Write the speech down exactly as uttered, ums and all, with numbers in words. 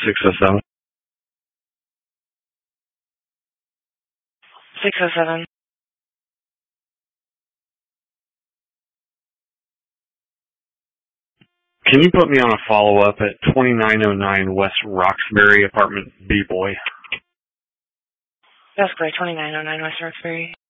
six oh seven. six oh seven. Can you put me on a follow-up at twenty-nine oh nine West Roxbury, apartment B, boy? That's great, twenty-nine oh nine West Roxbury.